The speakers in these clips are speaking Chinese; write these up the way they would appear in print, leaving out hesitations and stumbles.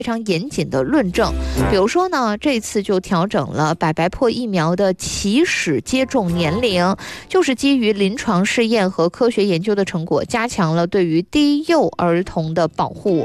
非常严谨的论证。比如说呢，这次就调整了百白破疫苗的起始接种年龄，就是基于临床试验和科学研究的成果，加强了对于低幼儿童的保护。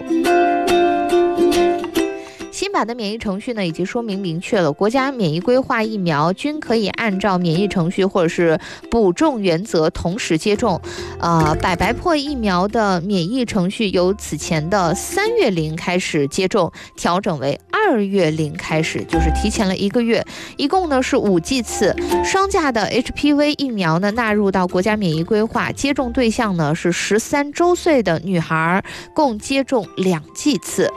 新版的免疫程序呢，已经说明明确了，国家免疫规划疫苗均可以按照免疫程序或者是补种原则同时接种。百白破疫苗的免疫程序由此前的3月0开始接种，调整为2月0开始，就是提前了1个月，一共呢是5剂次。双价的 HPV 疫苗呢纳入到国家免疫规划，接种对象呢是13周岁的女孩，共接种2剂次。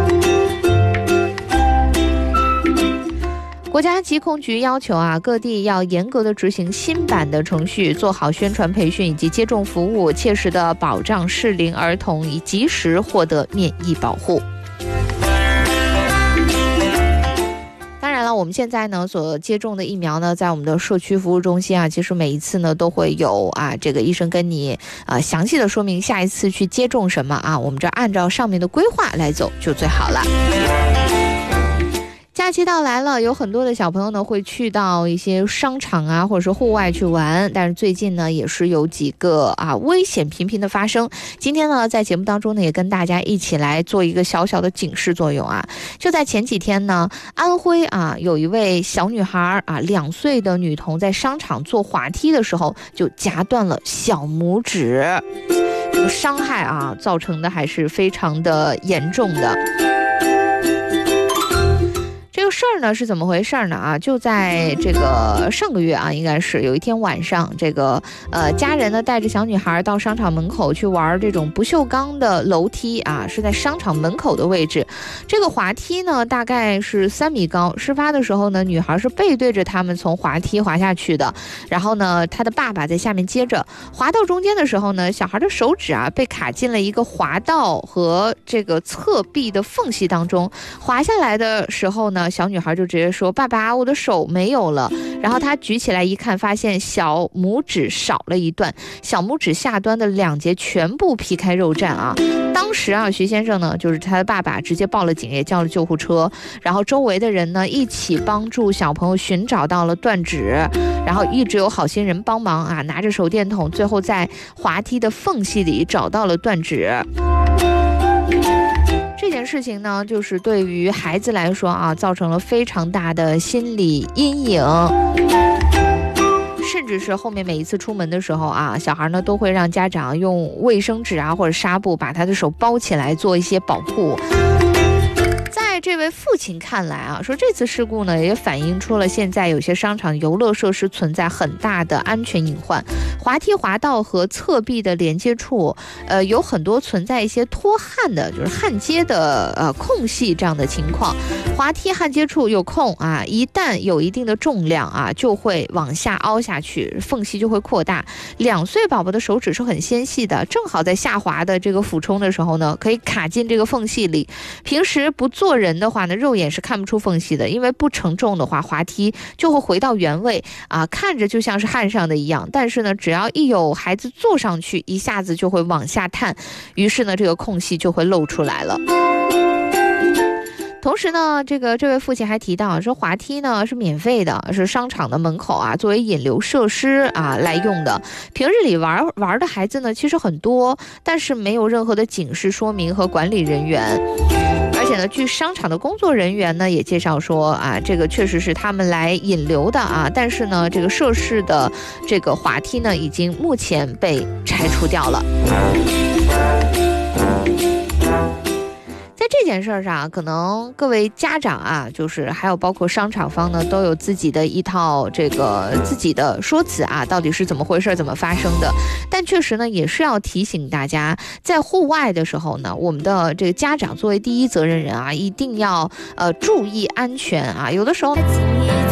国家疾控局要求各地要严格的执行新版的程序，做好宣传培训以及接种服务，切实的保障适龄儿童以及时获得免疫保护。当然了，我们现在呢所接种的疫苗呢，在我们的社区服务中心其实每一次呢都会有这个医生跟你详细的说明下一次去接种什么我们这按照上面的规划来走就最好了。假期到来了，有很多的小朋友呢会去到一些商场或者是户外去玩，但是最近呢也是有几个危险频频的发生。今天呢在节目当中呢也跟大家一起来做一个小小的警示作用就在前几天呢，安徽有一位小女孩2岁的女童在商场坐滑梯的时候就夹断了小拇指，这个伤害造成的还是非常的严重的。这个事儿呢是怎么回事呢就在这个上个月应该是有一天晚上，这个家人呢带着小女孩到商场门口去玩这种不锈钢的楼梯是在商场门口的位置。这个滑梯呢大概是3米高，事发的时候呢女孩是背对着他们从滑梯滑下去的，然后呢她的爸爸在下面接着。滑到中间的时候呢，小孩的手指被卡进了一个滑道和这个侧壁的缝隙当中，滑下来的时候呢，小女孩就直接说：“爸爸，我的手没有了。”然后她举起来一看，发现小拇指少了一段，小拇指下端的2节全部劈开肉绽当时徐先生呢，就是他的爸爸，直接报了警，也叫了救护车，然后周围的人呢一起帮助小朋友寻找到了断指，然后一直有好心人帮忙拿着手电筒，最后在滑梯的缝隙里找到了断指。这件事情呢，就是对于孩子来说造成了非常大的心理阴影，甚至是后面每一次出门的时候小孩呢都会让家长用卫生纸或者纱布把他的手包起来做一些保护。在这位父亲看来说这次事故呢也反映出了现在有些商场游乐设施存在很大的安全隐患，滑梯滑道和侧壁的连接处有很多存在一些脱焊的，就是焊接的空隙这样的情况。滑梯焊接处有空一旦有一定的重量就会往下凹下去，缝隙就会扩大。2岁宝宝的手指是很纤细的，正好在下滑的这个俯冲的时候呢可以卡进这个缝隙里。平时不做人的话呢，肉眼是看不出缝隙的，因为不承重的话滑梯就会回到原位看着就像是焊上的一样，但是呢只要一有孩子坐上去，一下子就会往下探，于是呢这个空隙就会露出来了。同时呢，这位父亲还提到说，滑梯呢是免费的，是商场的门口作为引流设施来用的。平日里玩的孩子呢其实很多，但是没有任何的警示说明和管理人员。而且呢，据商场的工作人员呢也介绍说这个确实是他们来引流的但是呢这个涉事的这个滑梯呢已经目前被拆除掉了。在这件事上可能各位家长就是还有包括商场方呢都有自己的一套这个自己的说辞到底是怎么回事，怎么发生的。但确实呢也是要提醒大家，在户外的时候呢，我们的这个家长作为第一责任人一定要注意安全有的时候